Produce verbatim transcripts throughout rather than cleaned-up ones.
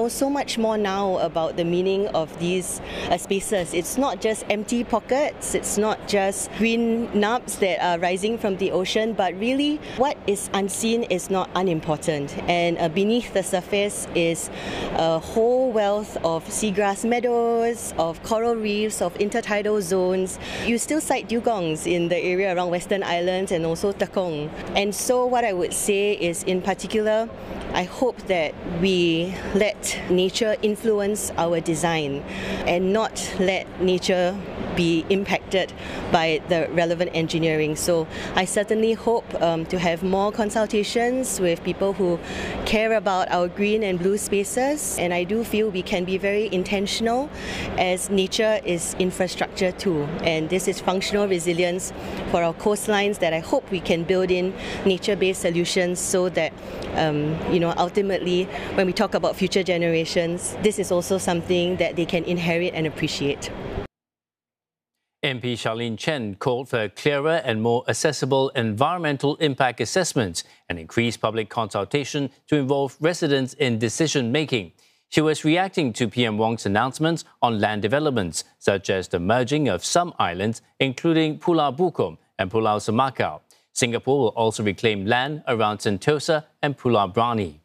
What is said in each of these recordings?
know so much more now about the meaning of these uh, spaces. It's not just empty pockets, it's not just green knobs that are rising from the ocean, but really what is unseen is not unimportant. And uh, beneath the surface is a whole wealth of seagrass meadows, of coral reefs, of intertidal zones. You still sight dugongs in the area around Western Islands and also Tekong. And so what I would say is, in particular, I hope that we let nature influence our design and not let nature be impacted by the relevant engineering. So I certainly hope um, to have more consultations with people who care about our green and blue spaces, and I do feel we can be very intentional, as nature is infrastructure too, and this is functional resilience for our coastlines that I hope we can build in nature-based solutions so that um, you know, ultimately when we talk about future generations, this is also something that they can inherit and appreciate. M P Charlene Chen called for clearer and more accessible environmental impact assessments and increased public consultation to involve residents in decision-making. She was reacting to P M Wong's announcements on land developments, such as the merging of some islands, including Pulau Bukom and Pulau Semakau. Singapore will also reclaim land around Sentosa and Pulau Brani.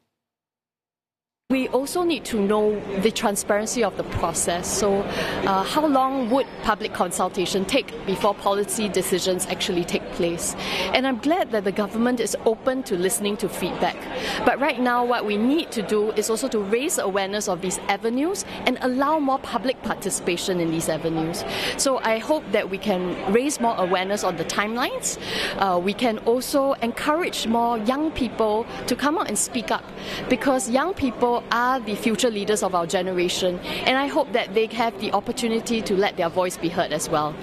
We also need to know the transparency of the process. So uh, how long would public consultation take before policy decisions actually take place? And I'm glad that the government is open to listening to feedback. But right now what we need to do is also to raise awareness of these avenues and allow more public participation in these avenues. So I hope that we can raise more awareness on the timelines. Uh, we can also encourage more young people to come out and speak up, because young people are the future leaders of our generation, and I hope that they have the opportunity to let their voice be heard as well.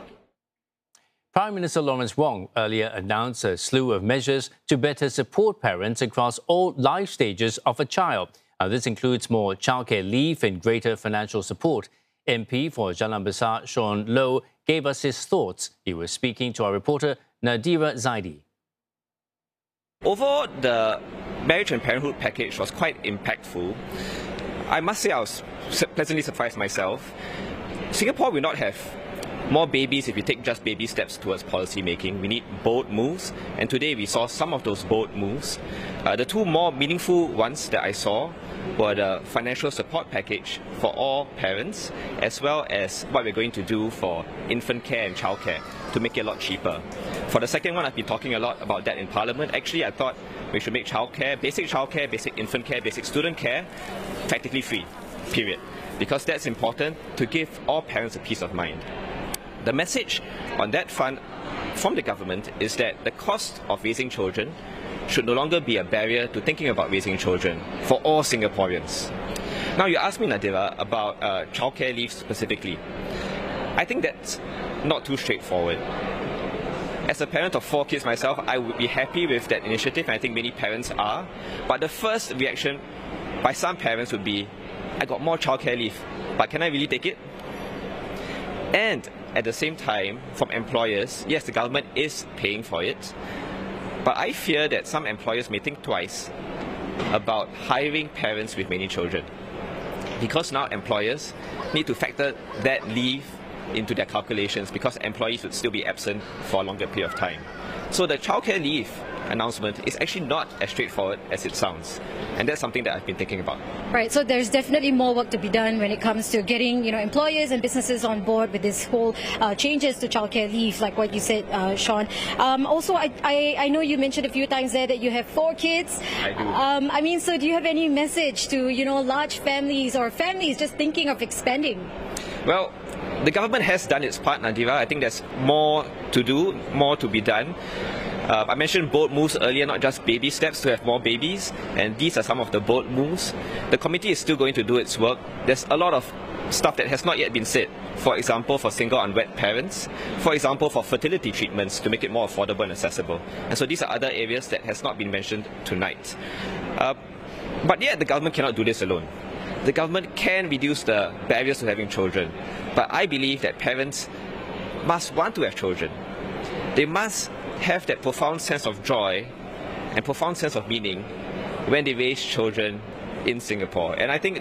Prime Minister Lawrence Wong earlier announced a slew of measures to better support parents across all life stages of a child. Now, this includes more childcare leave and greater financial support. M P for Jalan Besar Sean Low gave us his thoughts. He was speaking to our reporter Nadira Zaidi. Overall, the marriage and parenthood package was quite impactful. I must say I was pleasantly surprised myself. Singapore will not have more babies if we take just baby steps towards policy making. We need bold moves, and today we saw some of those bold moves. Uh, the two more meaningful ones that I saw were the financial support package for all parents, as well as what we're going to do for infant care and childcare to make it a lot cheaper. For the second one, I've been talking a lot about that in Parliament. Actually, I thought we should make childcare, basic childcare, basic infant care, basic student care, practically free, period. Because that's important to give all parents a peace of mind. The message on that front from the government is that the cost of raising children should no longer be a barrier to thinking about raising children for all Singaporeans. Now, you asked me, Nadira, about uh, childcare leave specifically. I think that's not too straightforward. As a parent of four kids myself, I would be happy with that initiative, and I think many parents are. But the first reaction by some parents would be, I got more childcare leave, but can I really take it? And at the same time, from employers, yes, the government is paying for it, but I fear that some employers may think twice about hiring parents with many children, because now employers need to factor that leave into their calculations, because employees would still be absent for a longer period of time. So the childcare leave announcement is actually not as straightforward as it sounds, and that's something that I've been thinking about. Right, so there's definitely more work to be done when it comes to getting, you know, employers and businesses on board with this whole uh, changes to childcare leave, like what you said, uh, Sean. Um, also, I, I I know you mentioned a few times there that you have four kids. I do. Um, I mean, so do you have any message to, you know, large families or families just thinking of expanding? Well, the government has done its part, Nadira. I think there's more to do, more to be done. Uh, I mentioned bold moves earlier, not just baby steps to have more babies, and these are some of the bold moves. The committee is still going to do its work. There's a lot of stuff that has not yet been said. For example, for single unwed parents. For example, for fertility treatments to make it more affordable and accessible. And so these are other areas that has not been mentioned tonight. Uh, but yet the government cannot do this alone. The government can reduce the barriers to having children, but I believe that parents must want to have children. They must have that profound sense of joy and profound sense of meaning when they raise children in Singapore. And I think